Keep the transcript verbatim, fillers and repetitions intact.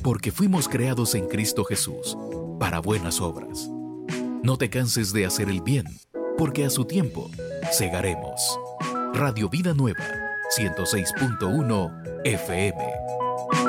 porque fuimos creados en Cristo Jesús para buenas obras. No te canses de hacer el bien, porque a su tiempo segaremos. Radio Vida Nueva, ciento seis punto uno F M.